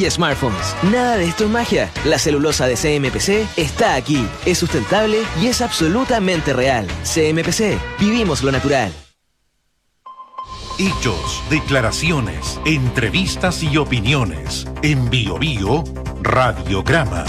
y smartphones. Nada de esto es magia. La celulosa de CMPC está aquí. Es sustentable y es absolutamente real. CMPC. Vivimos lo natural. Hechos, declaraciones, entrevistas y opiniones. En BioBio, Radiograma.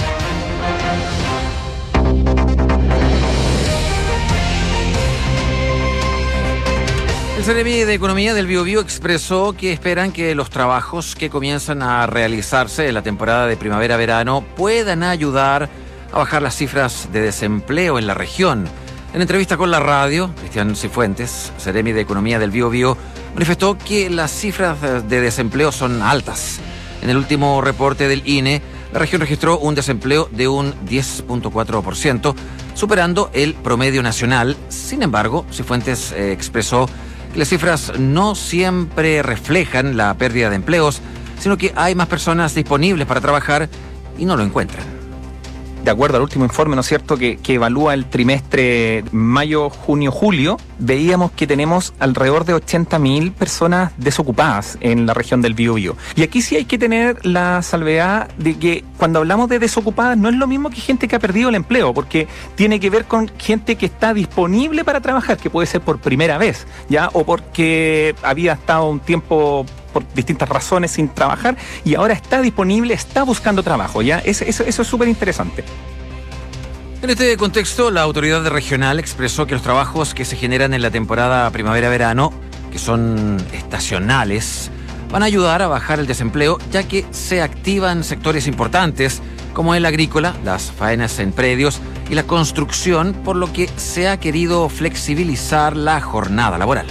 El Ceremi de Economía del BioBio expresó que esperan que los trabajos que comienzan a realizarse en la temporada de primavera-verano puedan ayudar a bajar las cifras de desempleo en la región. En entrevista con la radio, Cristian Cifuentes, Ceremi de Economía del BioBio, manifestó que las cifras de desempleo son altas. En el último reporte del INE, la región registró un desempleo de un 10.4%, superando el promedio nacional. Sin embargo, Cifuentes expresó que las cifras no siempre reflejan la pérdida de empleos, sino que hay más personas disponibles para trabajar y no lo encuentran. De acuerdo al último informe, ¿no es cierto?, que evalúa el trimestre mayo, junio, julio, veíamos que tenemos alrededor de 80.000 personas desocupadas en la región del Biobío. Y aquí sí hay que tener la salvedad de que cuando hablamos de desocupadas no es lo mismo que gente que ha perdido el empleo, porque tiene que ver con gente que está disponible para trabajar, que puede ser por primera vez, ¿ya? O porque había estado un tiempo por distintas razones sin trabajar y ahora está disponible, está buscando trabajo, ¿ya? Eso es súper interesante. En este contexto, la autoridad regional expresó que los trabajos que se generan en la temporada primavera-verano, que son estacionales, van a ayudar a bajar el desempleo, ya que se activan sectores importantes como el agrícola, las faenas en predios y la construcción, por lo que se ha querido flexibilizar la jornada laboral.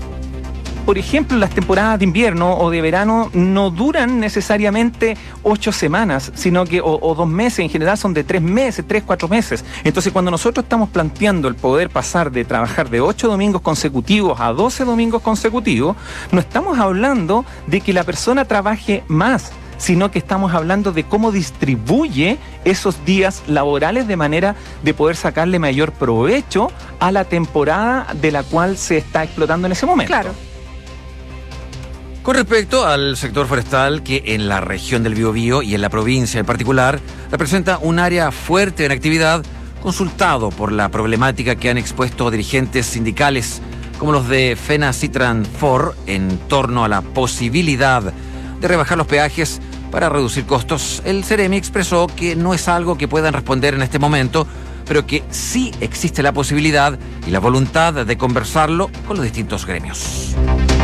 Por ejemplo, las temporadas de invierno o de verano no duran necesariamente 8 semanas, sino que, o 2 meses, en general son de 3 meses, 3, 4 meses. Entonces, cuando nosotros estamos planteando el poder pasar de trabajar de 8 domingos consecutivos a 12 domingos consecutivos, no estamos hablando de que la persona trabaje más, sino que estamos hablando de cómo distribuye esos días laborales de manera de poder sacarle mayor provecho a la temporada de la cual se está explotando en ese momento. Claro. Con respecto al sector forestal, que en la región del Biobío y en la provincia en particular representa un área fuerte en actividad, consultado por la problemática que han expuesto dirigentes sindicales como los de FENA-CITRAN-FOR en torno a la posibilidad de rebajar los peajes para reducir costos, el Ceremi expresó que no es algo que puedan responder en este momento, pero que sí existe la posibilidad y la voluntad de conversarlo con los distintos gremios.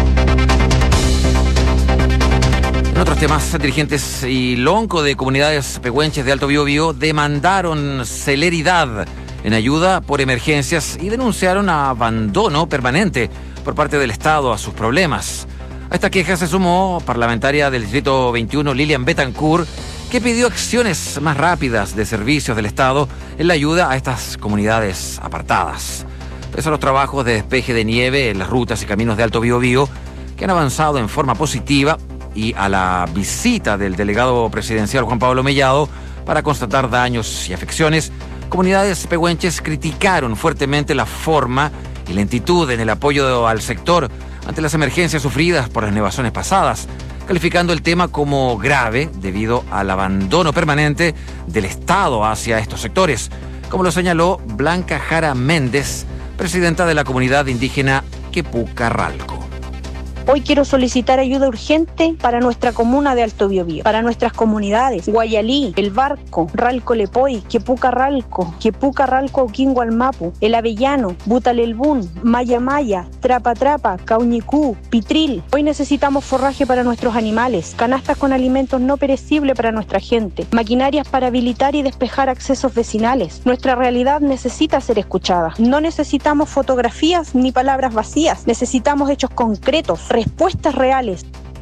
En otros temas, dirigentes y lonco de comunidades pehuenches de Alto Biobío demandaron celeridad en ayuda por emergencias y denunciaron abandono permanente por parte del Estado a sus problemas. A esta queja se sumó parlamentaria del Distrito 21, Lilian Betancourt, que pidió acciones más rápidas de servicios del Estado en la ayuda a estas comunidades apartadas. Pese a los trabajos de despeje de nieve en las rutas y caminos de Alto Biobío, que han avanzado en forma positiva, y a la visita del delegado presidencial Juan Pablo Mellado para constatar daños y afecciones, comunidades pehuenches criticaron fuertemente la forma y lentitud en el apoyo al sector ante las emergencias sufridas por las nevazones pasadas, calificando el tema como grave debido al abandono permanente del Estado hacia estos sectores, como lo señaló Blanca Jara Méndez, presidenta de la comunidad indígena Quepucarralco. Hoy quiero solicitar ayuda urgente para nuestra comuna de Alto Biobío, para nuestras comunidades, Guayalí, El Barco, Ralco Lepoy, Quepucarralco, Oquingualmapu, El Avellano, Butalelbún, Maya Maya, Trapa Trapa, Cauñicú, Pitril. Hoy necesitamos forraje para nuestros animales, canastas con alimentos no perecibles para nuestra gente, maquinarias para habilitar y despejar accesos vecinales. Nuestra realidad necesita ser escuchada. No necesitamos fotografías ni palabras vacías, necesitamos hechos concretos, respuestas reales.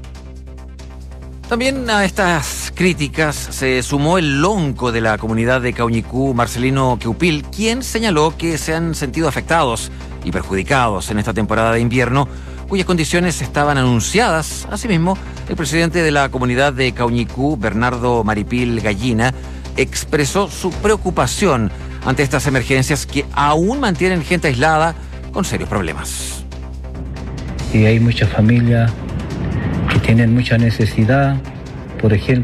También a estas críticas se sumó el lonco de la comunidad de Cauñicú, Marcelino Queupil, quien señaló que se han sentido afectados y perjudicados en esta temporada de invierno, cuyas condiciones estaban anunciadas. Asimismo, el presidente de la comunidad de Cauñicú, Bernardo Maripil Gallina, expresó su preocupación ante estas emergencias que aún mantienen gente aislada con serios problemas. Y hay muchas familias que tienen mucha necesidad, por ejemplo,